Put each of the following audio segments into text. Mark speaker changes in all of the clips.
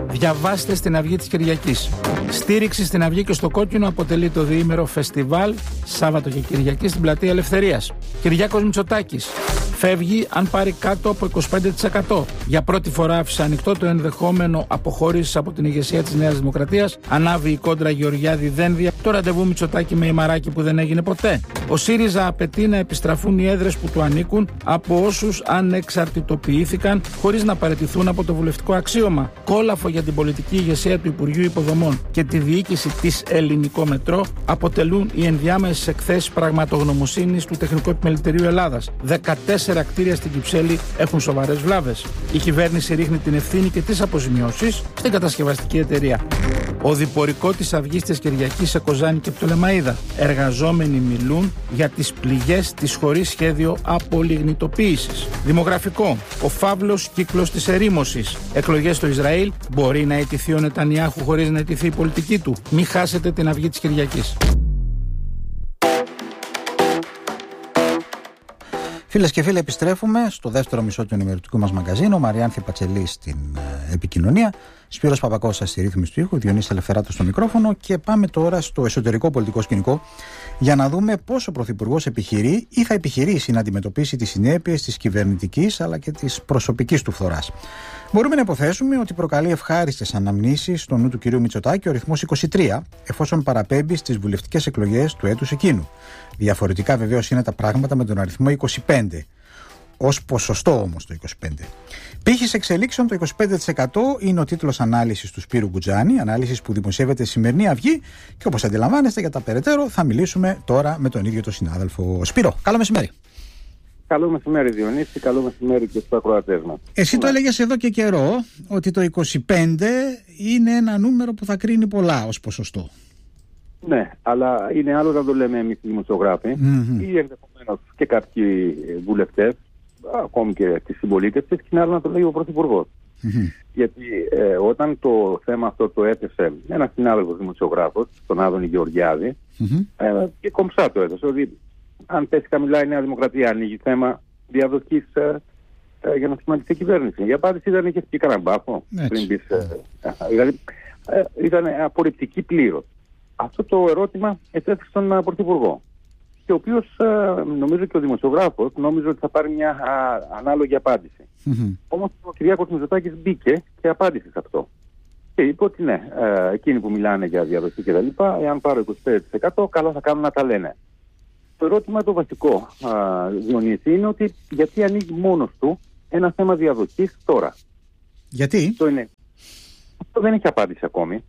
Speaker 1: Διαβάστε στην Αυγή της Κυριακής. Στήριξη στην Αυγή και στο Κόκκινο αποτελεί το διήμερο φεστιβάλ Σάββατο και Κυριακή στην Πλατεία Ελευθερίας. Κυριάκος Μητσοτάκης φεύγει αν πάρει κάτω από 25%. Για πρώτη φορά άφησε ανοιχτό το ενδεχόμενο αποχώρησης από την ηγεσία της Νέας Δημοκρατίας. Ανάβει η κόντρα Γεωργιάδη-Δένδια. Το ραντεβού Μητσοτάκη με Ημαράκη που δεν έγινε ποτέ. Ο ΣΥΡΙΖΑ απαιτεί να επιστραφούν οι έδρες που του ανήκουν από όσους ανεξαρτητοποιήθηκαν χωρίς να παραιτηθούν από το βουλευτικό αξίωμα. Κόλαφο για την πολιτική ηγεσία του Υπουργείου Υποδομών και τη διοίκηση της Ελληνικό Μετρό αποτελούν οι ενδιάμεσες εκθέσεις πραγματογνωμοσύνης του Τεχνικού Επιμελητηρίου Ελλάδας. 14 κτίρια στην Κυψέλη έχουν σοβαρές βλάβες. Η κυβέρνηση ρίχνει την ευθύνη και τις αποζημιώσεις στην κατασκευαστική εταιρεία. Οδηπορικό της Αυγής της Κυριακής σε Κοζάνη και Πτολεμαΐδα. Εργαζόμενοι μιλούν για τις πληγές της χωρίς σχέδιο απολιγνητοποίησης. Δημογραφικό. Ο φαύλος κύκλος της ερήμωσης. Εκλογές στο Ισραήλ. Μπορεί να αιτηθεί ο Νετανιάχου χωρίς να αιτηθεί η πολιτική του. Μην χάσετε την Αυγή της Κυριακής.
Speaker 2: Φίλες και φίλοι, επιστρέφουμε στο δεύτερο μισό του ενημερωτικού μας μαγκαζίνου. Μαριάνθη Πατσελή στην επικοινωνία, Σπύρος Παπακώστας στη ρύθμιση του ήχου, Διονύσης Ελευθεράτος στο μικρόφωνο, και πάμε τώρα στο εσωτερικό πολιτικό σκηνικό για να δούμε πώς ο Πρωθυπουργός επιχειρεί ή θα επιχειρήσει να αντιμετωπίσει τις συνέπειες της κυβερνητικής αλλά και της προσωπικής του φθοράς. Μπορούμε να υποθέσουμε ότι προκαλεί ευχάριστες αναμνήσεις στο νου του κυρίου Μητσοτάκη ο αριθμός 23, εφόσον παραπέμπει στις βουλευτικές εκλογές του έτους εκείνου. Διαφορετικά βεβαίως είναι τα πράγματα με τον αριθμό 25. Ως ποσοστό όμως το 25. Πύχης εξελίξεων το 25% είναι ο τίτλος ανάλυσης του Σπύρου Γκουτζάνη, ανάλυσης που δημοσιεύεται στη σημερινή Αυγή, και όπως αντιλαμβάνεστε, για τα περαιτέρω θα μιλήσουμε τώρα με τον ίδιο τον συνάδελφο Σπύρο. Καλό μεσημέρι.
Speaker 3: Καλό μεσημέρι, Διονύση, καλό μεσημέρι και στους ακροατές μας.
Speaker 2: Εσύ το έλεγες εδώ και καιρό ότι το 25 είναι ένα νούμερο που θα κρίνει πολλά ως ποσοστό.
Speaker 3: Ναι, αλλά είναι άλλο να το λέμε εμείς οι δημοσιογράφοι ή ενδεχομένως και κάποιοι βουλευτές, ακόμη και τη συμπολίτευση, και είναι άλλο να το λέει ο Πρωθυπουργός. Γιατί όταν το θέμα αυτό το έθεσε ένας συνάδελφος δημοσιογράφος, τον Άδωνη Γεωργιάδη, και κομψά το έθεσε, ότι αν πέσει χαμηλά η Νέα Δημοκρατία, ανοίγει θέμα διαδοχής για να σχηματιστεί η κυβέρνηση. Η απάντηση δεν είχε πει κανένα μπάφο πριν πεις. Δηλαδή ήταν απορριπτική πλήρως. Αυτό το ερώτημα ετέθη στον Πρωθυπουργό, και ο οποίος, νομίζω και ο δημοσιογράφος, νόμιζε ότι θα πάρει μια ανάλογη απάντηση. Όμως ο Κυριάκος Μητσοτάκης μπήκε και απάντησε σε αυτό. Και είπε ότι ναι, εκείνοι που μιλάνε για διαδοχή κτλ., εάν πάρω 25%, καλά θα κάνουν να τα λένε. Το ερώτημα το βασικό, Διονύση, είναι ότι γιατί ανοίγει μόνος του ένα θέμα διαδοχής τώρα.
Speaker 2: Γιατί?
Speaker 3: Αυτό δεν έχει απάντηση ακόμη.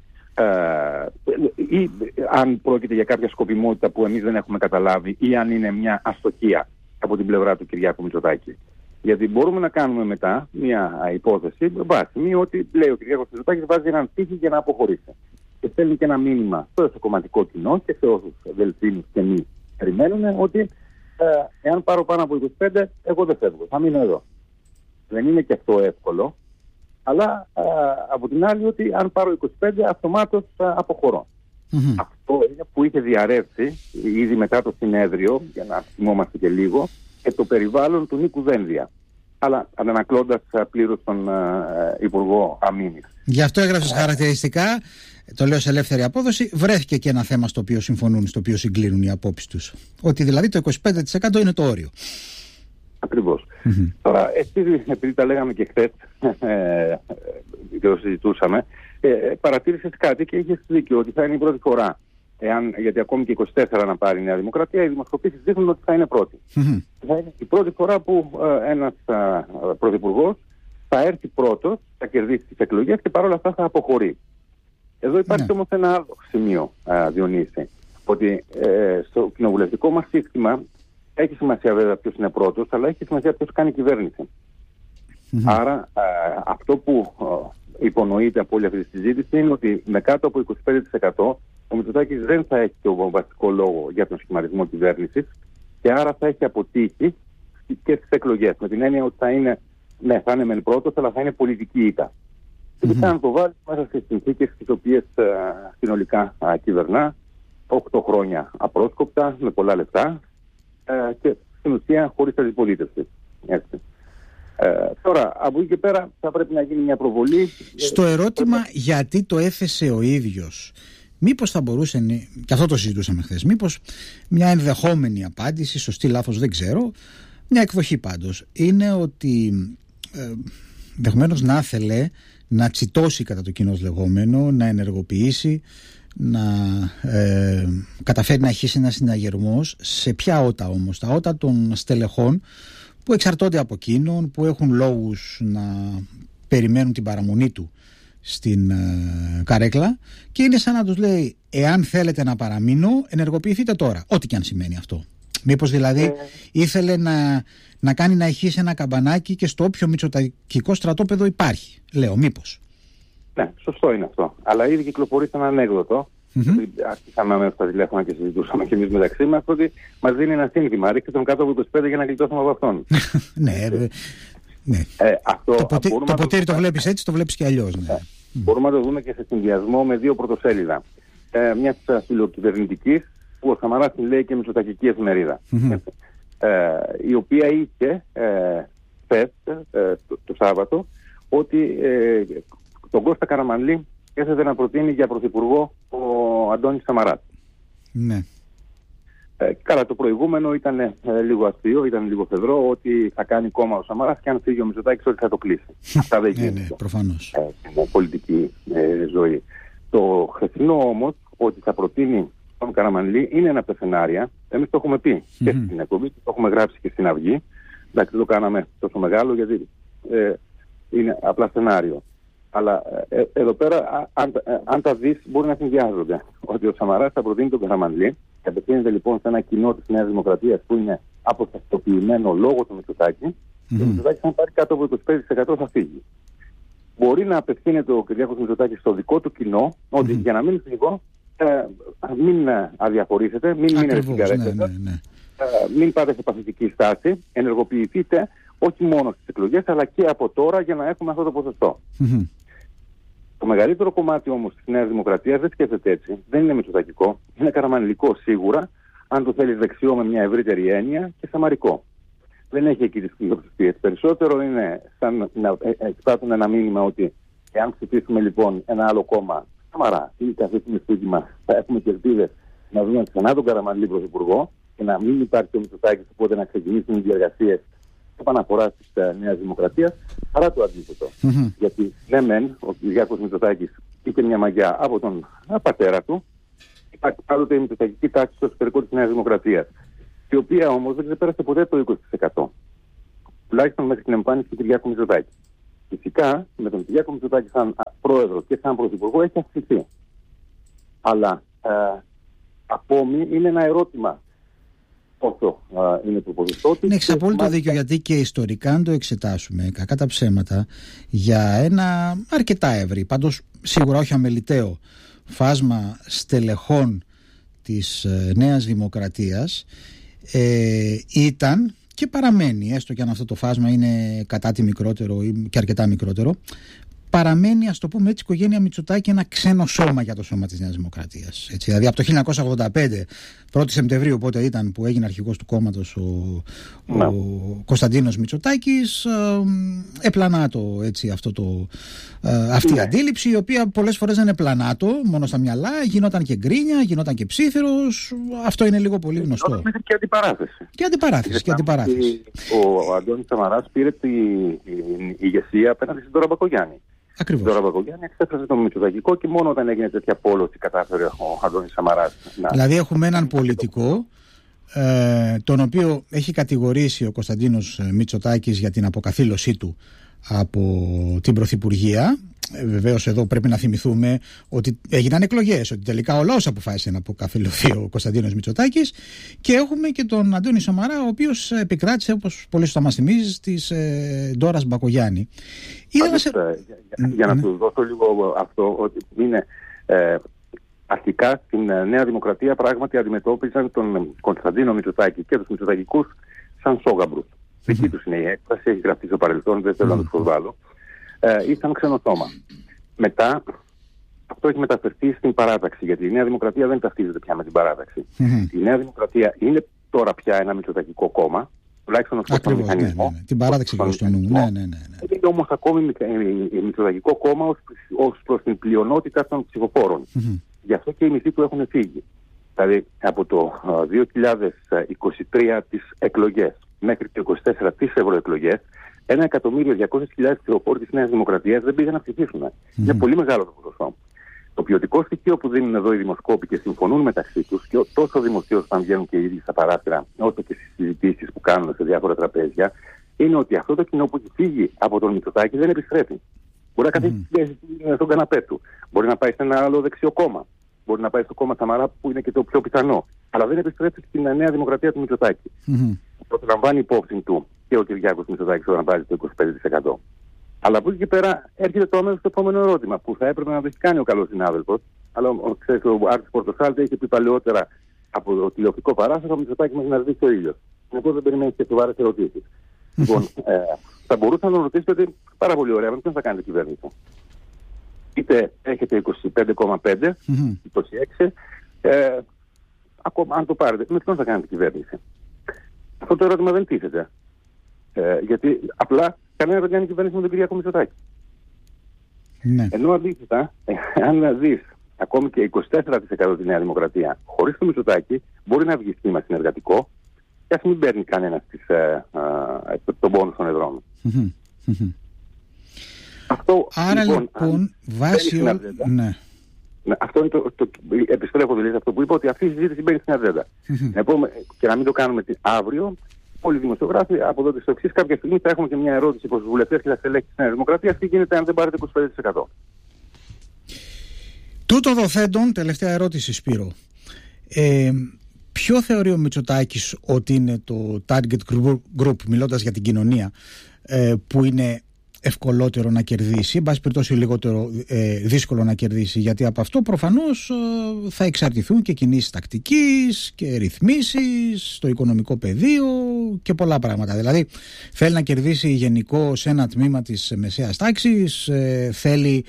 Speaker 3: Ή αν πρόκειται για κάποια σκοπιμότητα που εμείς δεν έχουμε καταλάβει, ή αν είναι μια αστοχία από την πλευρά του Κυριάκου Μητσοτάκη. Γιατί μπορούμε να κάνουμε μετά μια υπόθεση βάσιμη ότι λέει ο Κυριάκος Μητσοτάκης βάζει έναν τύχη για να αποχωρήσει. Και στέλνει και ένα μήνυμα στο εσωκομματικό κοινό και σε όσους δελφίνους και μη περιμένουν ότι εάν πάρω πάνω από 25, εγώ δεν φεύγω, θα μείνω εδώ. Δεν είναι και αυτό εύκολο, αλλά από την άλλη ότι αν πάρω 25, αυτομάτως αποχωρώ. Αυτό είναι που είχε διαρρεύσει ήδη μετά το συνέδριο, για να θυμόμαστε και λίγο, και το περιβάλλον του Νίκου Δένδια. Αλλά αντανακλώντας πλήρως τον Υπουργό Αμήνης.
Speaker 2: Γι' αυτό έγραψες χαρακτηριστικά, το λέω σε ελεύθερη απόδοση, βρέθηκε και ένα θέμα στο οποίο συμφωνούν, στο οποίο συγκλίνουν οι απόψεις τους. Ότι δηλαδή το 25% είναι το όριο.
Speaker 3: Ακριβώς. Τώρα, επειδή τα λέγαμε και χθες και το συζητούσαμε, παρατήρησες κάτι και είχες δίκιο ότι θα είναι η πρώτη φορά. Γιατί ακόμη και 24 να πάρει η Νέα Δημοκρατία, οι δημοσκοπήσεις δείχνουν ότι θα είναι πρώτη. Θα είναι η πρώτη φορά που ένας πρωθυπουργός θα έρθει πρώτος, θα κερδίσει τις εκλογές και παρόλα αυτά θα αποχωρεί. Εδώ υπάρχει όμως ένα άλλο σημείο, Διονύση, ότι στο κοινοβουλευτικό μας σύστημα έχει σημασία βέβαια ποιος είναι πρώτος, αλλά έχει σημασία ποιος κάνει κυβέρνηση. Άρα αυτό που υπονοείται από όλη αυτή τη συζήτηση είναι ότι με κάτω από 25% ο Μητσοτάκης δεν θα έχει το βασικό λόγο για τον σχηματισμό κυβέρνησης και άρα θα έχει αποτύχει και στις εκλογές. Με την έννοια ότι θα είναι μεν πρώτος, αλλά θα είναι πολιτική ήττα. Και να το βάλει μέσα στις συνθήκες τις οποίες συνολικά κυβερνά 8 χρόνια απρόσκοπτα, με πολλά λεφτά και στην ουσία χωρίς αντιπολίτευση. Τώρα, από εκεί και πέρα θα πρέπει να γίνει μια προβολή.
Speaker 2: Στο ερώτημα γιατί το έθεσε ο ίδιος, μήπως θα μπορούσε, και αυτό το συζητούσαμε χθες, μήπως μια ενδεχόμενη απάντηση, σωστή λάθος δεν ξέρω, μια εκδοχή πάντως, είναι ότι ενδεχομένως να ήθελε να τσιτώσει κατά το κοινώς λεγόμενο, να ενεργοποιήσει, να καταφέρει να αρχίσει ένα συναγερμός. Σε ποια ότα όμως? Τα ότα των στελεχών που εξαρτώνται από εκείνον, που έχουν λόγους να περιμένουν την παραμονή του στην καρέκλα, και είναι σαν να τους λέει, εάν θέλετε να παραμείνω, ενεργοποιηθείτε τώρα, ό,τι και αν σημαίνει αυτό. Μήπως δηλαδή ήθελε να κάνει να ηχήσει ένα καμπανάκι και στο όποιο μητσοτακικό στρατόπεδο υπάρχει, λέω, μήπως.
Speaker 3: Ναι, σωστό είναι αυτό. Αλλά ήδη κυκλοφορεί ένα ανέκδοτο. Άρχισαμε αμέσως τα τηλέφωνα και συζητούσαμε και εμείς μεταξύ μας ότι μας δίνει ένα σύνθημα. Ρίξτε τον κάτω από 25 για να γλιτώσουμε από αυτόν. Ναι.
Speaker 2: Το ποτήρι το βλέπεις έτσι, το βλέπεις και αλλιώς.
Speaker 3: Μπορούμε να το δούμε και σε συνδυασμό με δύο πρωτοσέλιδα. Μια φιλοκυβερνητικής, που ο Σαμαράς την λέει και μητσοτακική εφημερίδα. Η οποία είχε το Σάββατο ότι τον Κώστα Καραμανλή έθετε να προτείνει για πρωθυπουργό ο Αντώνης Σαμαράς.
Speaker 2: Ναι.
Speaker 3: Καλά, το προηγούμενο ήταν λίγο αστείο, ήταν λίγο φεδρό, ότι θα κάνει κόμμα ο Σαμαράς και αν φύγει ο Μητσοτάκης ότι θα το κλείσει. Αυτά δεν γίνεται.
Speaker 2: Ναι, προφανώς.
Speaker 3: Στην πολιτική ζωή. Το χθεσινό όμως, ότι θα προτείνει τον Καραμανλή, είναι ένα από τα σενάρια. Εμείς το έχουμε πει και στην εκπομπή, το έχουμε γράψει και στην Αυγή. Εντάξει, δεν το κάναμε τόσο μεγάλο γιατί είναι απλά σενάριο. Αλλά εδώ πέρα, αν τα δεις, μπορεί να συνδυάζονται. Ότι ο Σαμαράς θα προτείνει τον Καραμανλή και απευθύνεται λοιπόν σε ένα κοινό της Νέας Δημοκρατίας που είναι αποστασιοποιημένο λόγω του Μητσοτάκη. Και ο Μητσοτάκης, αν πάρει κάτω από το 25% θα φύγει. Μπορεί να απευθύνεται ο Κυριάκος Μητσοτάκης στο δικό του κοινό, ότι για να μην φύγω, μην αδιαφορήσετε, μην μείνετε στην καρέκλα, μην πάτε σε παθητική στάση, ενεργοποιηθείτε όχι μόνο στις εκλογές αλλά και από τώρα για να έχουμε αυτό το ποσοστό. Το μεγαλύτερο κομμάτι όμως της Νέας Δημοκρατίας δεν σκέφτεται έτσι, δεν είναι μητσοτακικό, είναι καραμανλικό σίγουρα, αν το θέλεις δεξιό με μια ευρύτερη έννοια, και σαμαρικό. Δεν έχει εκεί τις πλειοψηφίες. Περισσότερο είναι σαν να εκπράττουν ένα μήνυμα ότι εάν ψηφίσουμε λοιπόν ένα άλλο κόμμα, Σαμαρά, ή καθίσουμε σπίτι μας, θα έχουμε και ελπίδες να δούμε ξανά τον Καραμανλή πρωθυπουργό και να μην υπάρχει ο Μητσοτάκης, οπότε να ξεκινήσουν οι διεργασίες επαναφοράς της Νέας Δημοκρατίας, παρά το αντίθετο. Γιατί ναι μεν, ο Κυριάκος Μητσοτάκης είχε μια μαγιά από τον πατέρα του, υπάρχει πάντοτε η μητσοτακική τάξη στο εσωτερικό της Νέας Δημοκρατίας, η οποία όμως δεν ξεπέρασε ποτέ το 20%. Τουλάχιστον μέχρι την εμφάνιση του Κυριάκου Μητσοτάκη. Φυσικά, με τον Κυριάκο Μητσοτάκη σαν πρόεδρο και σαν πρωθυπουργό έχει αυξηθεί. Αλλά ακόμη είναι ένα ερώτημα πόσο είναι το ποσοστό του.
Speaker 2: Ναι, έχεις απόλυτο δίκιο, γιατί και ιστορικά, αν το εξετάσουμε, κακά τα ψέματα, για ένα αρκετά ευρύ, πάντως σίγουρα όχι αμεληταίο, φάσμα στελεχών της Νέας Δημοκρατίας, ήταν και παραμένει, έστω και αν αυτό το φάσμα είναι κατά τη μικρότερο ή και αρκετά μικρότερο, παραμένει, ας το πούμε έτσι, η οικογένεια Μητσοτάκη ένα ξένο σώμα για το σώμα της Νέας Δημοκρατίας. Έτσι, δηλαδή από το 1985, 1η Σεπτεμβρίου, οπότε ήταν που έγινε αρχηγός του κόμματος ο Κωνσταντίνος Μητσοτάκης, επλανάτο έτσι, αυτή η αντίληψη, η οποία πολλές φορές δεν επλανάτο μόνο στα μυαλά, γινόταν και γκρίνια, γινόταν και ψίθυρος. Αυτό είναι λίγο πολύ γνωστό.
Speaker 3: Και αντιπαράθεση.
Speaker 2: Και αντιπαράθεση.
Speaker 3: Ο Αντώνης Σαμαράς πήρε την ηγεσία απέναντι στην Δώρα Μπακογιάννη.
Speaker 2: Ακριβώς.
Speaker 3: Τώρα ο Μπακογιάννη εξέφρασε το μητσοτακικό και μόνο όταν έγινε τέτοια πόλωση κατάφερε ο Αντώνης Σαμαράς να...
Speaker 2: Δηλαδή έχουμε έναν πολιτικό τον οποίο έχει κατηγορήσει ο Κωνσταντίνος Μητσοτάκης για την αποκαθήλωσή του από την Πρωθυπουργία. Βεβαίως εδώ πρέπει να θυμηθούμε ότι έγιναν εκλογές, ότι τελικά ο λαός αποφάσισε να αποκαθιλωθεί ο Κωνσταντίνος Μητσοτάκης, και έχουμε και τον Αντώνη Σαμαρά, ο οποίος επικράτησε, όπως πολύ σωστά μας θυμίζεις, της Ντόρας Μπακογιάννη.
Speaker 3: Για να του δώσω λίγο αυτό, ότι είναι αρχικά στην Νέα Δημοκρατία πράγματι αντιμετώπιζαν τον Κωνσταντίνο Μητσοτάκη και τους Μητσοτακικούς σαν σόγαμπρους. Δική τους είναι η έκφραση, έχει γραφτεί στο παρελθόν, δεν θέλω να τους προβάλλω. Ήταν ξενοτόμα. Μετά αυτό έχει μεταφερθεί στην παράταξη, γιατί η Νέα Δημοκρατία δεν ταυτίζεται πια με την παράταξη. Η Νέα Δημοκρατία είναι τώρα πια ένα μητσοτακικό κόμμα, τουλάχιστον ως τον μηχανισμό.
Speaker 2: Ναι. Την παράδειξη του νου. Ναι.
Speaker 3: Είναι όμως ακόμη Μητσοτακικό κόμμα ως προς την πλειονότητα των ψηφοφόρων. Γι' αυτό και οι μισοί του έχουν φύγει. Δηλαδή από το 2023 τις εκλογές μέχρι το 2024 τις ευρωεκλογές, 1.200.000 ψηφοφόροι της Νέας Δημοκρατίας δεν πήγαν να ψηφίσουν. Είναι πολύ μεγάλο το ποσοστό. Το ποιοτικό στοιχείο που δίνουν εδώ οι δημοσκόποι και συμφωνούν μεταξύ τους, και τόσο δημοσίως όταν βγαίνουν και οι ίδιοι στα παράθυρα, όσο και στις συζητήσεις που κάνουν σε διάφορα τραπέζια, είναι ότι αυτό το κοινό που έχει φύγει από τον Μητσοτάκη δεν επιστρέφει. Μπορεί να καθίσει στον καναπέ του, μπορεί να πάει σε ένα άλλο δεξιό κόμμα, μπορεί να πάει στο κόμμα Σαμαρά που είναι και το πιο πιθανό, αλλά δεν επιστρέφει στην Νέα Δημοκρατία του Μητσοτάκη. Αυτό λαμβάνει υπόψη του και ο Κυριάκος Μητσοτάκης όταν βάζει το 25%. Αλλά από εκεί και πέρα έρχεται το αμέσως το επόμενο ερώτημα που θα έπρεπε να το έχει κάνει ο καλός συνάδελφος. Αλλά ξέρεις, ο Άρτης Πορτοσάλτη είχε πει παλαιότερα από το τηλεοπτικό παράστατο ο Μητσοτάκης μας να σβήσει ο ήλιος. Συνεπώς δεν περιμένει και σοβαρές ερωτήσεις. Λοιπόν, θα μπορούσα να τον ρωτήσω ότι πάρα πολύ ωραία, με ποιον θα κάνετε κυβέρνηση. Είτε έχετε 25,5, 26, ακόμα αν το πάρετε, με ποιον θα κάνετε κυβέρνηση. Αυτό το ερώτημα δεν τίθεται. Γιατί απλά κανένα δεν κάνει κυβέρνηση με τον Κυριάκο Μητσοτάκη. Ναι. Ενώ αντίθετα, αν δεις ακόμη και 24% τη Νέα Δημοκρατία χωρίς το Μητσοτάκη, μπορεί να βγει σχήμα συνεργατικό και ας μην παίρνει κανένας τον πόνο των εδρών. Αυτό,
Speaker 2: άρα λοιπόν βάσει... Ναι.
Speaker 3: Αυτό είναι επιστρέφω δηλαδή σε αυτό που είπα, ότι αυτή η συζήτηση μπαίνει στην ατζέντα. Και να μην το κάνουμε αύριο, όλοι οι δημοσιογράφοι από εδώ στο εξής, κάποια στιγμή θα έχουμε και μια ερώτηση προς τους βουλευτές και τα στελέχη της Νέας Δημοκρατίας, τι γίνεται αν δεν πάρετε 25%.
Speaker 2: Τούτο δοθέντων, τελευταία ερώτηση Σπύρο. Ποιο θεωρεί ο Μητσοτάκης ότι είναι το target group, μιλώντας για την κοινωνία, που είναι ευκολότερο να κερδίσει, εν πάση περιπτώσει λιγότερο δύσκολο να κερδίσει, γιατί από αυτό προφανώς θα εξαρτηθούν και κινήσεις τακτικής και ρυθμίσεις στο οικονομικό πεδίο και πολλά πράγματα. Δηλαδή θέλει να κερδίσει γενικώς ένα τμήμα της μεσαίας τάξης, θέλει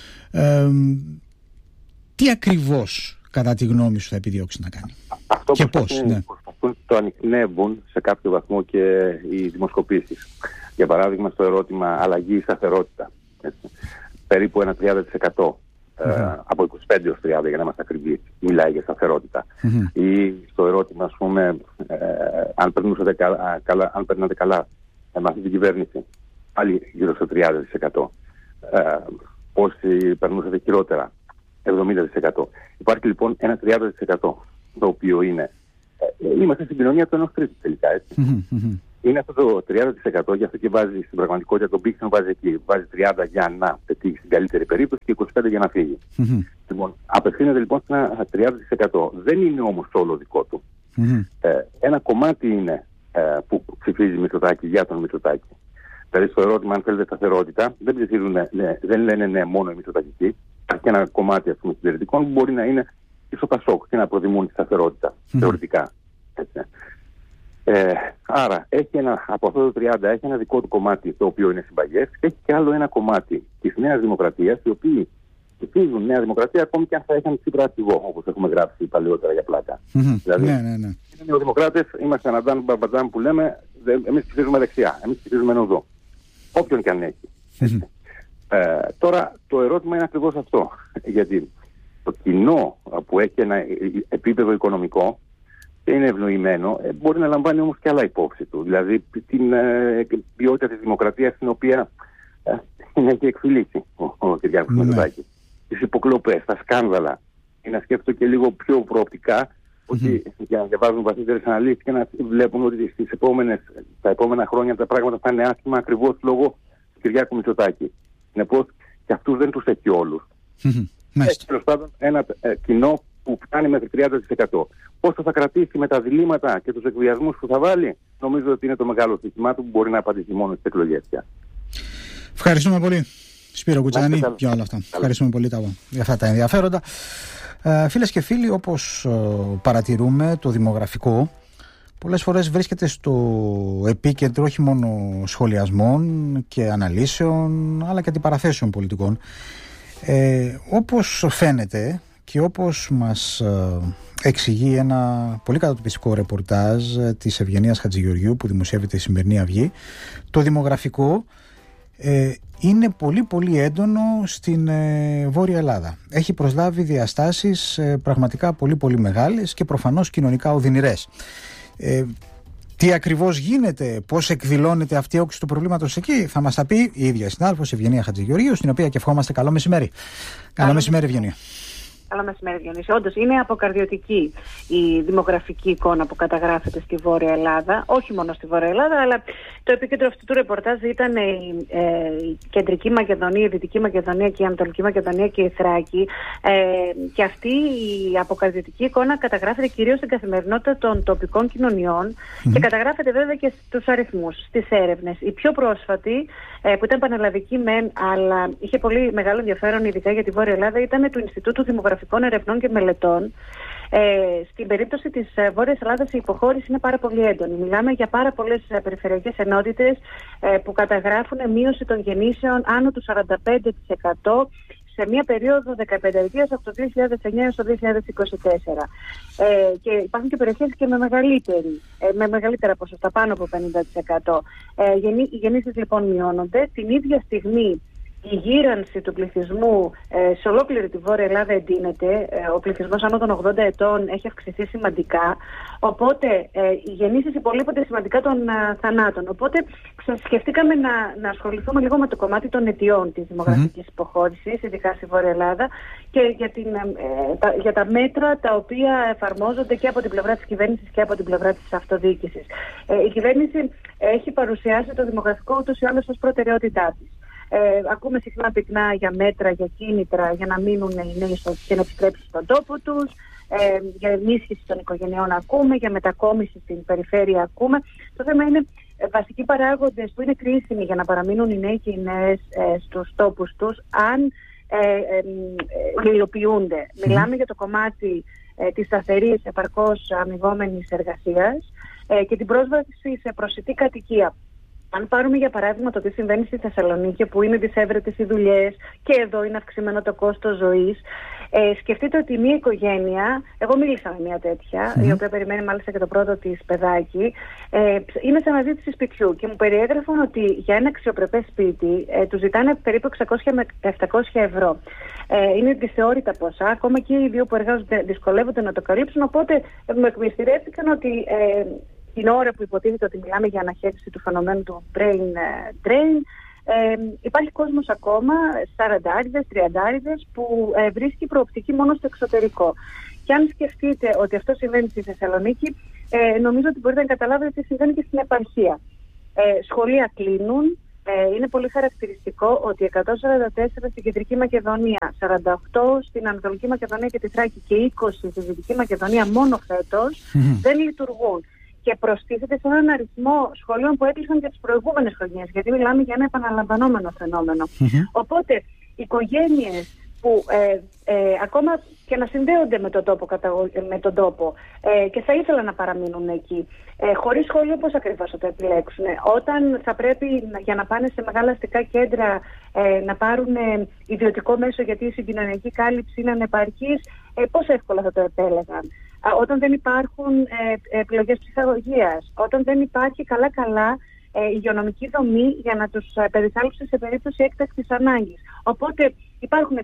Speaker 2: τι ακριβώς κατά τη γνώμη σου θα επιδιώξει να κάνει
Speaker 3: αυτό
Speaker 2: και πώς?
Speaker 3: Προσπαθούν το ανιχνεύουν σε κάποιο βαθμό και οι δημοσκοπήσεις. Για παράδειγμα, στο ερώτημα αλλαγή ή σταθερότητα, περίπου ένα 30% από 25 έως 30 για να είμαστε ακριβείς, μιλάει για σταθερότητα. Ή στο ερώτημα, ας πούμε, αν περνάτε καλά με αυτή την κυβέρνηση, πάλι γύρω στο 30%. Όσοι περνούσατε χειρότερα, 70%. Υπάρχει λοιπόν ένα 30% το οποίο είναι, είμαστε στην κοινωνία του 1/3 τελικά, έτσι. Είναι αυτό το 30%, γι' αυτό και βάζει στην πραγματικότητα τον Πίξον, βάζει εκεί. Βάζει 30 για να πετύχει στην καλύτερη περίπτωση και 25 για να φύγει. Λοιπόν, απευθύνεται λοιπόν σε ένα 30%. Δεν είναι όμως όλο δικό του. Ένα κομμάτι είναι που ψηφίζει Μητσοτάκη για τον Μητσοτάκη. Δηλαδή στο ερώτημα αν θέλετε σταθερότητα, δεν ψηφίζουν, δεν λένε ναι μόνο οι Μητσοτακικοί. Υπάρχει ένα κομμάτι ας πούμε συντηρητικών που μπορεί να είναι ίσο Πασόκ και να προτιμούν τη σταθερότητα θεωρητικά. Έτσι. Άρα έχει από αυτό το 30 έχει ένα δικό του κομμάτι το οποίο είναι συμπαγές και έχει και άλλο ένα κομμάτι της Νέας Δημοκρατίας, οι οποίοι ψηφίζουν Νέα Δημοκρατία ακόμη και αν θα είχαν Τσίπρα αρχηγό, όπως έχουμε γράψει παλαιότερα για πλάκα. Δηλαδή, οι νεοδημοκράτες είμαστε Αναντάν Μπαρμπατζάν που λέμε, εμείς ψηφίζουμε δεξιά, εμείς ψηφίζουμε ενωδό. Όποιον και αν έχει. Τώρα το ερώτημα είναι ακριβώς αυτό. Γιατί το κοινό που έχει ένα επίπεδο οικονομικό και είναι ευνοημένο, μπορεί να λαμβάνει όμως και άλλα υπόψη του. Δηλαδή την ποιότητα της δημοκρατίας στην οποία έχει εκφυλίσει ο Κυριάκος Μητσοτάκης. Τις υποκλοπές, τα σκάνδαλα. Ή να σκέφτονται και λίγο πιο προοπτικά, όχι για να διαβάζουν βαθύτερες αναλύσεις και να βλέπουν ότι τα επόμενα χρόνια τα πράγματα θα είναι άσχημα ακριβώς λόγω του Κυριάκου Μητσοτάκη. Συνεπώς και αυτούς δεν τους έχει όλους. Έχει τέλος πάντων ένα κοινό που φτάνει μέχρι 30%. Πόσο θα κρατήσει με τα διλήμματα και τους εκβιασμούς που θα βάλει, νομίζω ότι είναι το μεγάλο ζήτημά του που μπορεί να απαντήσει μόνο στις εκλογές πια.
Speaker 2: Ευχαριστούμε πολύ, Σπύρο Κουτσάνη, για όλα αυτά. Ευχαριστούμε πολύ για αυτά τα ενδιαφέροντα. Φίλες και φίλοι, όπως παρατηρούμε, το δημογραφικό πολλές φορές βρίσκεται στο επίκεντρο όχι μόνο σχολιασμών και αναλύσεων, αλλά και αντιπαραθέσεων πολιτικών. Όπως φαίνεται, και όπως μας εξηγεί ένα πολύ κατατοπιστικό ρεπορτάζ της Ευγενίας Χατζηγεωργίου που δημοσιεύεται η σημερινή Αυγή, το δημογραφικό είναι πολύ πολύ έντονο στην Βόρεια Ελλάδα. Έχει προσλάβει διαστάσεις πραγματικά πολύ πολύ μεγάλες και προφανώς κοινωνικά οδυνηρές. Τι ακριβώς γίνεται, πώς εκδηλώνεται αυτή η όξυση του προβλήματος εκεί, θα μας τα πει η ίδια συνάδελφος Ευγενία Χατζηγεωργίου, στην οποία και ευχόμαστε καλό μεσημέρι. Καλό μεσημέρι, Ευγενία.
Speaker 4: Καλό μεσημέρι, Διονύση. Όντως, είναι αποκαρδιωτική η δημογραφική εικόνα που καταγράφεται στη Βόρεια Ελλάδα. Όχι μόνο στη Βόρεια Ελλάδα, αλλά το επίκεντρο αυτού του ρεπορτάζ ήταν η Κεντρική Μακεδονία, η Δυτική Μακεδονία και η Ανατολική Μακεδονία και η Θράκη. Και αυτή η αποκαρδιωτική εικόνα καταγράφεται κυρίως στην καθημερινότητα των τοπικών κοινωνιών και καταγράφεται βέβαια και στους αριθμούς, στις έρευνες. Η πιο πρόσφατη, που ήταν πανελλαδική μεν, αλλά είχε πολύ μεγάλο ενδιαφέρον ειδικά για τη Βόρεια Ελλάδα, ήταν του Ινστιτούτου Δημογραφικών Ερευνών και Μελετών. Στην περίπτωση της Βόρειας Ελλάδας η υποχώρηση είναι πάρα πολύ έντονη. Μιλάμε για πάρα πολλές περιφερειακές ενότητες που καταγράφουν μείωση των γεννήσεων άνω του 45% σε μία περίοδο 15 ετίας από το 2009 έως το 2024. Και υπάρχουν και περιοχές και με μεγαλύτερα ποσοστά, πάνω από 50%. Οι γεννήσεις λοιπόν μειώνονται. Την ίδια στιγμή η γύρανση του πληθυσμού σε ολόκληρη τη Βόρεια Ελλάδα εντείνεται. Ο πληθυσμός άνω των 80 ετών έχει αυξηθεί σημαντικά. Οπότε οι γεννήσεις υπολείπονται σημαντικά των θανάτων. Οπότε σκεφτήκαμε να ασχοληθούμε λίγο με το κομμάτι των αιτιών της δημογραφικής υποχώρησης, ειδικά στη Βόρεια Ελλάδα, και για τα μέτρα τα οποία εφαρμόζονται και από την πλευρά της κυβέρνησης και από την πλευρά της αυτοδιοίκησης. Η κυβέρνηση έχει παρουσιάσει το δημογραφικό ούτως ή άλλως ως προτεραιότητά της. Ακούμε συχνά πυκνά για μέτρα, για κίνητρα για να μείνουν οι νέοι και να επιστρέψουν στον τόπο τους, για ενίσχυση των οικογενειών ακούμε, για μετακόμιση στην περιφέρεια ακούμε. Το θέμα είναι βασικοί παράγοντες που είναι κρίσιμοι για να παραμείνουν οι νέοι και οι νέες στους τόπους τους, αν υλοποιούνται. Μιλάμε για το κομμάτι της σταθερής επαρκώς αμοιβόμενης εργασίας και την πρόσβαση σε προσιτή κατοικία. Αν πάρουμε για παράδειγμα το τι συμβαίνει στη Θεσσαλονίκη, που είναι δυσέβρετες οι δουλειές και εδώ είναι αυξημένο το κόστος ζωής, σκεφτείτε ότι μια οικογένεια, εγώ μίλησα με μια τέτοια, η οποία περιμένει μάλιστα και το πρώτο της παιδάκι, είναι σε αναζήτηση σπιτιού και μου περιέγραφαν ότι για ένα αξιοπρεπές σπίτι του ζητάνε περίπου 600 με 700 ευρώ. Είναι δυσθεώρητα ποσά, ακόμα και οι δύο που εργάζονται δυσκολεύονται να το καλύψουν, οπότε μου εκμυστηρεύτηκαν ότι την ώρα που υποτίθεται ότι μιλάμε για αναχέτηση του φαινομένου του brain drain, υπάρχει κόσμος ακόμα, 40άριδες, 30άριδες, που βρίσκει προοπτική μόνο στο εξωτερικό. Και αν σκεφτείτε ότι αυτό συμβαίνει στη Θεσσαλονίκη, νομίζω ότι μπορείτε να καταλάβετε ότι συμβαίνει και στην επαρχία. Σχολεία κλείνουν. Είναι πολύ χαρακτηριστικό ότι 144 στην Κεντρική Μακεδονία, 48 στην Ανατολική Μακεδονία και τη Θράκη και 20 στη Δυτική Μακεδονία μόνο φέτος δεν λειτουργούν. Και προστίθεται σε έναν αριθμό σχολείων που έκλεισαν και τις προηγούμενες χρονιές, γιατί μιλάμε για ένα επαναλαμβανόμενο φαινόμενο. Οπότε, οικογένειες που ακόμα και να συνδέονται με τον τόπο και θα ήθελαν να παραμείνουν εκεί, χωρίς σχολείο, πώς ακριβώς θα το επιλέξουν? Όταν θα πρέπει για να πάνε σε μεγάλα αστικά κέντρα να πάρουν ιδιωτικό μέσο γιατί η συγκοινωνιακή κάλυψη είναι ανεπαρκής, πώς εύκολα θα το επέλεγαν? Όταν δεν υπάρχουν επιλογές ψυχαγωγίας, όταν δεν υπάρχει καλά υγειονομική δομή για να τους περιθάλψει σε περίπτωση έκτακτης ανάγκης. Οπότε υπάρχουν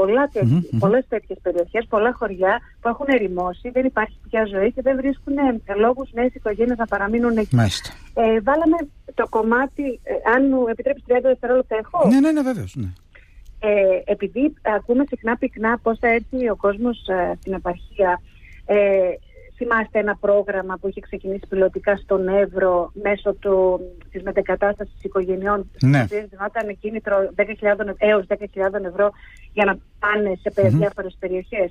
Speaker 4: πολλές τέτοιες περιοχές, πολλά χωριά που έχουν ερημώσει, δεν υπάρχει πια ζωή και δεν βρίσκουν λόγους νέες οικογένειες να παραμείνουν εκεί. Βάλαμε το κομμάτι, αν μου επιτρέπεις 30 δευτερόλεπτα έχω.
Speaker 2: Ναι, βέβαιως. Ναι.
Speaker 4: Επειδή ακούμε συχνά πυκνά πώς θα έρθει ο κόσμος στην επαρχία, θυμάστε ένα πρόγραμμα που είχε ξεκινήσει πιλωτικά στον Εύρο μέσω της μετεγκατάστασης οικογενειών,
Speaker 2: ναι,
Speaker 4: που δινόταν κίνητρο έως 10.000 ευρώ για να πάνε σε διάφορες περιοχές.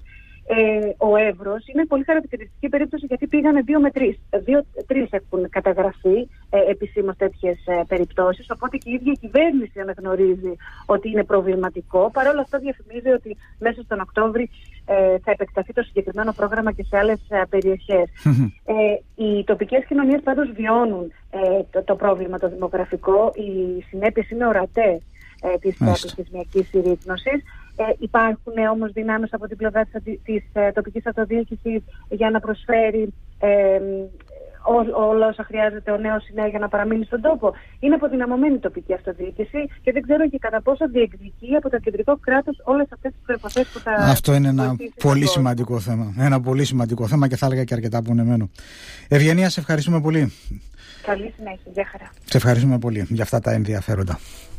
Speaker 4: Ο Εύρος είναι πολύ χαρακτηριστική περίπτωση, γιατί πήγανε 2 με 3. 2-3 έχουν καταγραφεί επισήμως τέτοιες περιπτώσεις, οπότε και η ίδια η κυβέρνηση αναγνωρίζει ότι είναι προβληματικό. Παρ' όλα αυτά διαφημίζει ότι μέσα στον Οκτώβρη θα επεκταθεί το συγκεκριμένο πρόγραμμα και σε άλλες περιοχές. Οι τοπικές κοινωνίες πάντως βιώνουν το πρόβλημα το δημογραφικό. Οι συνέπειες είναι ορατές της πληθυσμιακής συρρίκνωσης. Υπάρχουν όμως δυνάμεις από την πλευρά της τοπικής αυτοδιοίκησης για να προσφέρει όλα όσα χρειάζεται ο νέος ή νέα για να παραμείνει στον τόπο. Είναι αποδυναμωμένη η τοπική αυτοδιοίκηση και δεν ξέρω και κατά πόσο διεκδικεί από το κεντρικό κράτος όλες αυτές τις προϋποθέσεις που θα...
Speaker 2: Αυτό είναι ένα πολύ σημαντικό θέμα. Ένα πολύ σημαντικό θέμα και θα έλεγα και αρκετά πονεμένο. Ευγενία, σε ευχαριστούμε πολύ.
Speaker 4: Καλή συνέχεια. Γεια χαρά.
Speaker 2: Σε ευχαριστούμε πολύ για αυτά τα ενδιαφέροντα.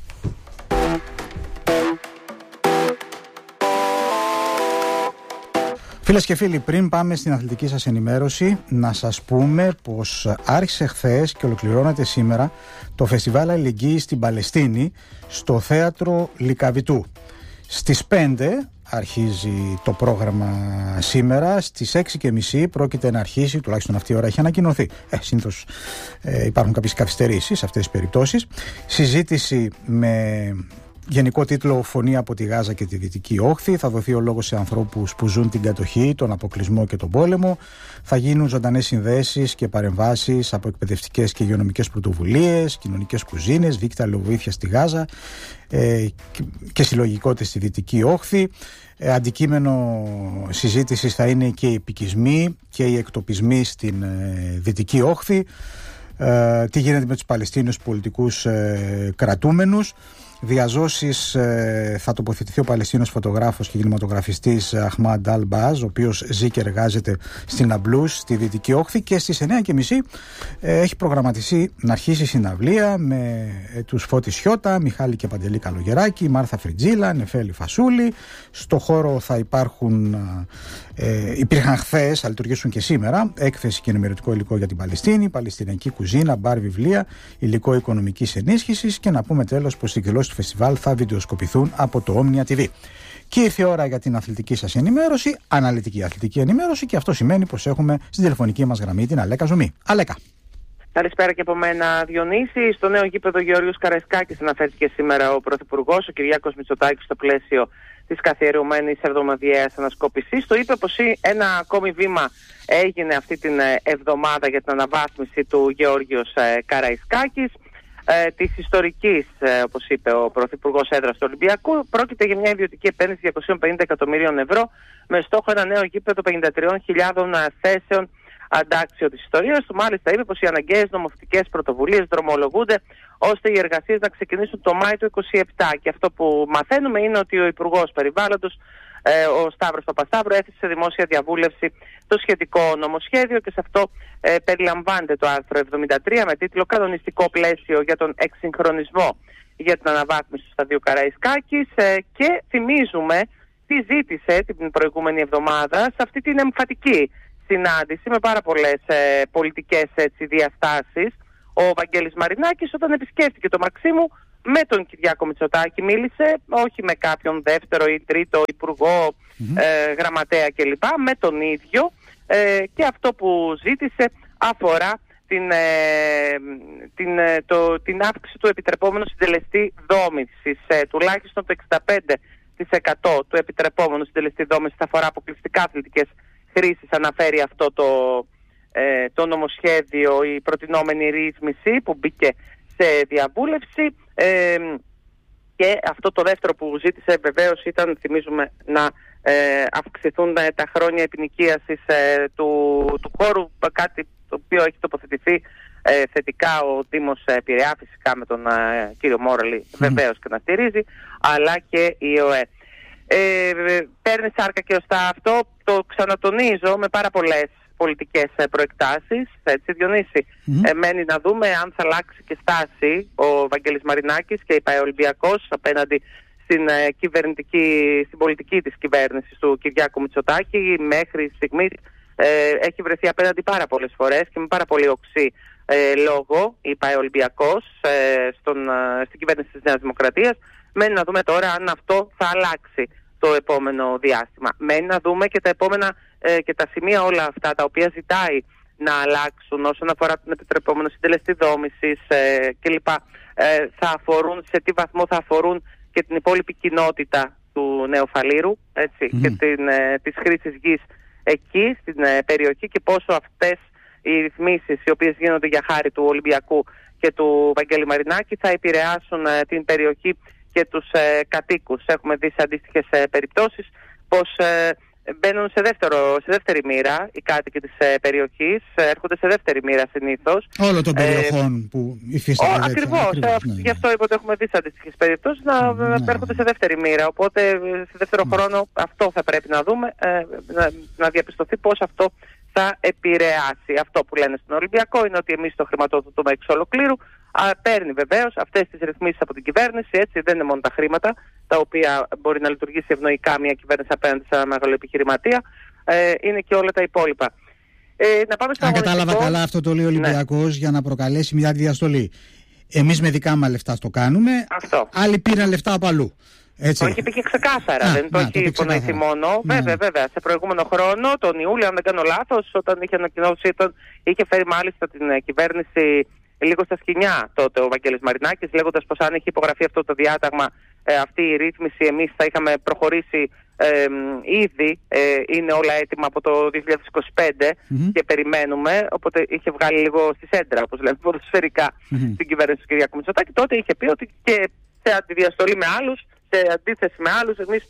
Speaker 2: Φίλες και φίλοι, πριν πάμε στην αθλητική σας ενημέρωση, να σας πούμε πως άρχισε χθες και ολοκληρώνεται σήμερα το Φεστιβάλ Αλληλεγγύης στην Παλαιστίνη στο Θέατρο Λυκαβητού. Στις 5 αρχίζει το πρόγραμμα σήμερα, στις 6:30 πρόκειται να αρχίσει, τουλάχιστον αυτή η ώρα έχει ανακοινωθεί. Συνήθως υπάρχουν κάποιες καθυστερήσεις σε αυτές τις περιπτώσεις. Συζήτηση με γενικό τίτλο «Φωνή από τη Γάζα και τη Δυτική Όχθη». Θα δοθεί ο λόγος σε ανθρώπους που ζουν την κατοχή, τον αποκλεισμό και τον πόλεμο. Θα γίνουν ζωντανές συνδέσεις και παρεμβάσεις από εκπαιδευτικές και υγειονομικές πρωτοβουλίες, κοινωνικές κουζίνες, δίκτυα αλληλοβοήθεια στη Γάζα και συλλογικότητες στη Δυτική Όχθη. Αντικείμενο συζήτησης θα είναι και οι επικισμοί και οι εκτοπισμοί στην Δυτική Όχθη. Τι γίνεται με τους Παλαιστίνιους πολιτικούς κρατούμενους. Διαζώσεις, θα τοποθετηθεί ο Παλαιστίνος φωτογράφος και κινηματογραφιστής Αχμάντ Αλ-Μπάζ, ο οποίος ζει και εργάζεται στην Ναμπλούς, στη Δυτική Όχθη, και στις 9:30 έχει προγραμματιστεί να αρχίσει η συναυλία με τους Φώτη Σιώτα, Μιχάλη και Παντελή Καλογεράκη, Μάρθα Φριτζίλα, Νεφέλη Φασούλη. Στο χώρο θα υπήρχαν χθες, θα λειτουργήσουν και σήμερα, έκθεση και ενημερωτικό υλικό για την Παλαιστίνη, παλαιστινιακή κουζίνα, μπαρ, βιβλία, υλικό οικονομικής ενίσχυσης, και να πούμε τέλος πως οι εκδηλώσεις του φεστιβάλ θα βιντεοσκοπηθούν από το Omnia TV. Και ήρθε η ώρα για την αθλητική σας ενημέρωση, αναλυτική αθλητική ενημέρωση, και αυτό σημαίνει πως έχουμε στην τηλεφωνική μας γραμμή την Αλέκα Ζουμί. Αλέκα.
Speaker 5: Καλησπέρα και από μένα, Διονύση. Στο νέο γήπεδο Γεώργιος Καραϊσκάκης αναφέρθηκε σήμερα ο Πρωθυπουργός, ο Κυριάκος Μητσοτάκης, στο πλαίσιο της καθιερωμένης εβδομαδιαίας ανασκόπησης. Το είπε πως ένα ακόμη βήμα έγινε αυτή την εβδομάδα για την αναβάθμιση του Γεώργιος Καραϊσκάκης, της ιστορικής, όπως είπε ο Πρωθυπουργός, έδρας του Ολυμπιακού. Πρόκειται για μια ιδιωτική επένδυση 250 εκατομμυρίων ευρώ με στόχο ένα νέο γήπεδο 53.000 θέσεων, αντάξιο της ιστορίας του. Μάλιστα είπε πως οι αναγκαίες νομοθετικές πρωτοβουλίες δρομολογούνται ώστε οι εργασίες να ξεκινήσουν το Μάη του 2027. Και αυτό που μαθαίνουμε είναι ότι ο Υπουργός Περιβάλλοντος, ο Σταύρος Παπασταύρου, έθεσε σε δημόσια διαβούλευση το σχετικό νομοσχέδιο, και σε αυτό περιλαμβάνεται το άρθρο 73 με τίτλο «Κανονιστικό πλαίσιο για τον εξυγχρονισμό για την αναβάθμιση του σταδίου Καραϊσκάκης». Και θυμίζουμε τι ζήτησε την προηγούμενη εβδομάδα σε αυτή την εμφατική συνάντηση με πάρα πολλές πολιτικές διαστάσεις ο Βαγγέλης Μαρινάκης, όταν επισκέφθηκε το Μαξίμου με τον Κυριάκο Μητσοτάκη. Μίλησε όχι με κάποιον δεύτερο ή τρίτο υπουργό, γραμματέα κλπ, με τον ίδιο, και αυτό που ζήτησε αφορά την αύξηση του επιτρεπόμενου συντελεστή δόμησης. Τουλάχιστον το 65% του επιτρεπόμενου συντελεστή δόμησης θα αφορά αποκλειστικά αθλητικές χρήσεις, αναφέρει αυτό το νομοσχέδιο, η προτινόμενη ρύθμιση που μπήκε σε διαβούλευση. Και αυτό το δεύτερο που ζήτησε βεβαίως ήταν, θυμίζουμε, να αυξηθούν τα χρόνια επινοικίασης του χώρου, κάτι το οποίο έχει τοποθετηθεί θετικά ο Δήμος Πειραιά, φυσικά με τον κύριο Μόραλη βεβαίως και να στηρίζει, αλλά και η ΕΟΕ. Παίρνει σάρκα και ωστά αυτό, το ξανατονίζω, με πάρα πολλές πολιτικές προεκτάσεις, έτσι, Διονύση. Μένει να δούμε αν θα αλλάξει και στάση ο Βαγγέλης Μαρινάκης και η Ολυμπιακός απέναντι στην πολιτική της κυβέρνησης του Κυριάκου Μητσοτάκη. Μέχρι στιγμής έχει βρεθεί απέναντι πάρα πολλές φορές και με πάρα πολύ οξύ λόγο η Ολυμπιακός στην κυβέρνηση της Νέας Δημοκρατίας. Μένει να δούμε τώρα αν αυτό θα αλλάξει το επόμενο διάστημα. Μένει να δούμε και τα επόμενα και τα σημεία όλα αυτά τα οποία ζητάει να αλλάξουν όσον αφορά τον επιτρεπόμενο συντελεστή δόμησης κλπ. Θα αφορούν, σε τι βαθμό θα αφορούν και την υπόλοιπη κοινότητα του Νέου Φαλήρου, έτσι, και της χρήσης γης εκεί στην περιοχή, και πόσο αυτές οι ρυθμίσεις οι οποίες γίνονται για χάρη του Ολυμπιακού και του Βαγγέλη Μαρινάκη θα επηρεάσουν την περιοχή και τους κατοίκους. Έχουμε δει σε αντίστοιχες περιπτώσεις πως μπαίνουν σε δεύτερη μοίρα οι κάτοικοι της περιοχής, έρχονται σε δεύτερη μοίρα συνήθως.
Speaker 2: Όλο των περιοχών που υφίστανται.
Speaker 5: Ακριβώς. Γι' αυτό είπα ότι έχουμε δει σε αντίστοιχες περιπτώσεις να έρχονται σε δεύτερη μοίρα. Οπότε σε δεύτερο χρόνο αυτό θα πρέπει να δούμε, να διαπιστωθεί πώς αυτό θα επηρεάσει. Αυτό που λένε στον Ολυμπιακό είναι ότι εμείς το χρηματοδοτούμε εξ ολοκλήρου. Παίρνει βεβαίως αυτές τις ρυθμίσεις από την κυβέρνηση, έτσι, δεν είναι μόνο τα χρήματα, τα οποία μπορεί να λειτουργήσει ευνοϊκά μια κυβέρνηση απέναντι σε ένα μεγάλο επιχειρηματία, είναι και όλα τα υπόλοιπα. Να πάμε στο
Speaker 2: αν κατάλαβα καλά, αυτό το λέει ο Ολυμπιακός για να προκαλέσει μια διαστολή. Εμείς με δικά μας λεφτά το κάνουμε, άλλοι πήραν λεφτά από αλλού. Έτσι.
Speaker 5: Όχι, πήγε ξεκάθαρα, δεν το έχει υπονοηθεί μόνο. Βέβαια, σε προηγούμενο χρόνο, τον Ιούλιο, αν δεν κάνω λάθος, όταν είχε ανακοινώσει, είχε φέρει μάλιστα την κυβέρνηση λίγο στα σκοινιά τότε ο Βαγγέλης Μαρινάκης, λέγοντας πως αν είχε υπογραφεί αυτό το διάταγμα, αυτή η ρύθμιση, εμείς θα είχαμε προχωρήσει ήδη, είναι όλα έτοιμα από το 2025 και περιμένουμε, οπότε είχε βγάλει λίγο στη σέντρα, όπως λένε ποδοσφαιρικά, στην κυβέρνηση του Κυριάκου Μητσοτάκη. Τότε είχε πει ότι και σε αντιδιαστολή με άλλους, σε αντίθεση με άλλους, εμείς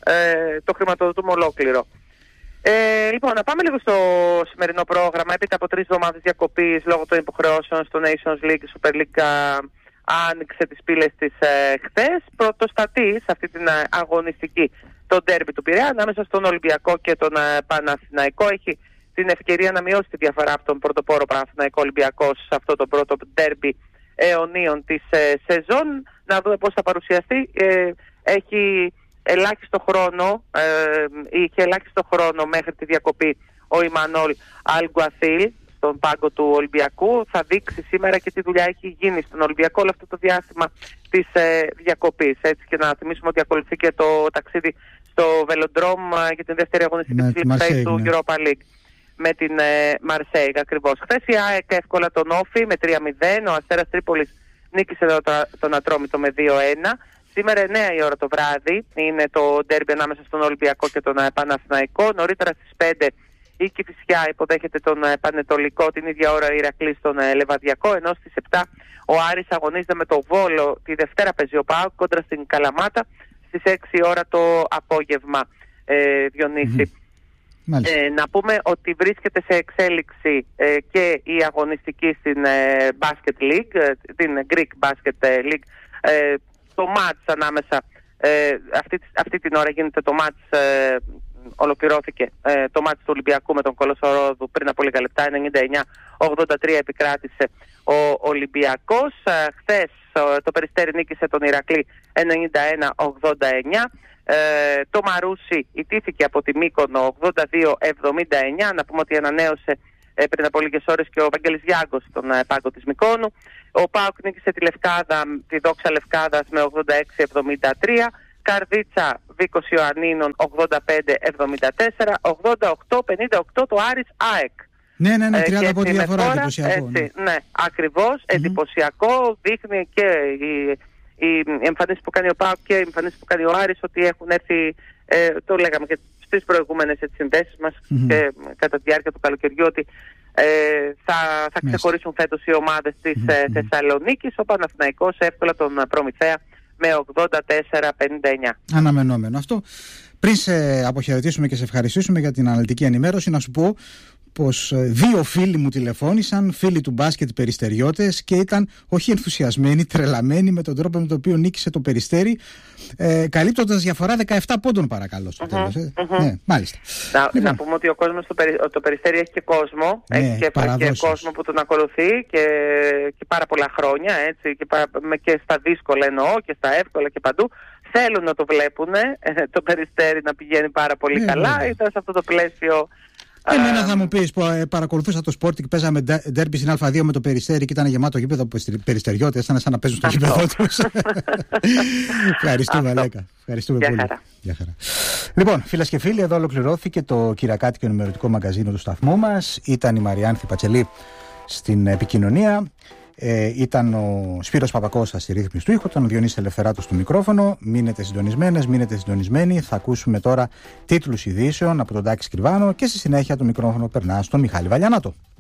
Speaker 5: το χρηματοδοτούμε ολόκληρο. Λοιπόν, να πάμε λίγο στο σημερινό πρόγραμμα. Έπειτα από 3 εβδομάδες διακοπής λόγω των υποχρεώσεων στο Nations League, η Super League άνοιξε τις πύλες της χθες. Πρωτοστατεί σε αυτή την αγωνιστική το ντέρμπι του Πειραιά ανάμεσα στον Ολυμπιακό και τον Παναθηναϊκό. Έχει την ευκαιρία να μειώσει τη διαφορά από τον πρωτοπόρο Παναθηναϊκό Ολυμπιακό σε αυτό το πρώτο ντέρμπι αιωνίων της σεζόν. Να δούμε πώς θα παρουσιαστεί. Έχει ελάχιστο χρόνο, είχε ελάχιστο χρόνο μέχρι τη διακοπή ο Ιμανόλ Αλγκουαθίλ στον πάγκο του Ολυμπιακού. Θα δείξει σήμερα και τι δουλειά έχει γίνει στον Ολυμπιακό όλο αυτό το διάστημα της διακοπής. Έτσι, και να θυμίσουμε ότι ακολουθεί και το ταξίδι στο Βελοντρόμ για την δεύτερη αγωνιστική της του Europa League με την Μαρσέιγ. Ακριβώς. Χθες η ΑΕΚ εύκολα τον Όφη με 3-0. Ο Αστέρας Τρίπολης νίκησε τον Ατρόμητο με 2-1. Σήμερα 9 η ώρα το βράδυ είναι το ντέρμπι ανάμεσα στον Ολυμπιακό και τον Παναθηναϊκό. Νωρίτερα στις 5 η Κηφισιά υποδέχεται τον Πανετολικό, την ίδια ώρα η Ηρακλής στον Λεβαδιακό, ενώ στις 7 ο Άρης αγωνίζεται με το Βόλο. Τη Δευτέρα παίζει ο ΠΑΟΚ κόντρα στην Καλαμάτα στις 6 η ώρα το απόγευμα, Διονύση. Να πούμε ότι βρίσκεται σε εξέλιξη και η αγωνιστική στην Basket League, την Greek Basket League. Το μάτς ανάμεσα, αυτή την ώρα γίνεται το μάτς, ολοκληρώθηκε το μάτς του Ολυμπιακού με τον Κολοσσό Ρόδου πριν από λίγα λεπτά, 99-83 επικράτησε ο Ολυμπιακός. Χθες το Περιστέρι νίκησε τον Ηρακλή 91-89. Το Μαρούσι ιτήθηκε από τη Μύκονο 82-79. Να πούμε ότι ανανέωσε πριν από λίγες ώρες και ο Βαγγέλης Γιάγκος στον πάγκο της Μυκόνου. Ο ΠΑΟΚ νίκησε τη Δόξα Λευκάδας με 86-73. Καρδίτσα Βίκος Ιωαννίνων 85-74. 88-58 το Άρης ΑΕΚ.
Speaker 2: Ναι, 30 από τη διαφορά, εντυπωσιακό.
Speaker 5: Ναι, ακριβώς, εντυπωσιακό. Δείχνει και η εμφανίση που κάνει ο ΠΑΟΚ και η εμφανίση που κάνει ο Άρης ότι έχουν έρθει, το λέγαμε και στις προηγούμενες συνδέσεις μας και κατά τη διάρκεια του καλοκαιριού, ότι θα ξεχωρίσουν φέτος οι ομάδες της Θεσσαλονίκης. Ο Παναθηναϊκός εύκολα τον Προμηθέα με 84-59.
Speaker 2: Αναμενόμενο αυτό. Πριν σε αποχαιρετήσουμε και σε ευχαριστήσουμε για την αναλυτική ενημέρωση, να σου πω πως 2 φίλοι μου τηλεφώνησαν, φίλοι του μπάσκετ Περιστεριώτες, και ήταν όχι ενθουσιασμένοι, τρελαμένοι με τον τρόπο με τον οποίο νίκησε το Περιστέρι, καλύπτοντας διαφορά 17 πόντων, παρακαλώ, στο τέλος. Ναι, μάλιστα.
Speaker 5: Να πούμε ότι ο κόσμος το Περιστέρι έχει και κόσμο, έχει και κόσμο που τον ακολουθεί και πάρα πολλά χρόνια, έτσι, και στα δύσκολα εννοώ και στα εύκολα και παντού. Θέλουν να το βλέπουν, το Περιστέρι να πηγαίνει πάρα πολύ καλά. Ήταν σε αυτό το πλαίσιο.
Speaker 2: Εμένα θα μου πεις, παρακολουθούσα το Sporting, παίζαμε ντέρμπι στην Α2 με το Περιστέρι και ήταν γεμάτο γήπεδο από Περιστεριώτες, ήταν σαν να παίζουν στο γήπεδο τους. Ευχαριστούμε, Αλέκα. Ευχαριστούμε πολύ. Γεια χαρά. Λοιπόν, φίλες και φίλοι, εδώ ολοκληρώθηκε το κυριακάτικο ενημερωτικό μαγκαζίνο του σταθμού μας. Ήταν η Μαριάνθη Πατσελή στην επικοινωνία. Ήταν ο Σπύρος Παπακώσας στη ρύθμιση του ήχου, τον Διονύση Ελευθεράτος στο μικρόφωνο. Μείνετε συντονισμένες, μείνετε συντονισμένοι. Θα ακούσουμε τώρα τίτλους ειδήσεων από τον Τάκη Σκριβάνο και στη συνέχεια το μικρόφωνο περνά στον Μιχάλη Βαλιανάτο.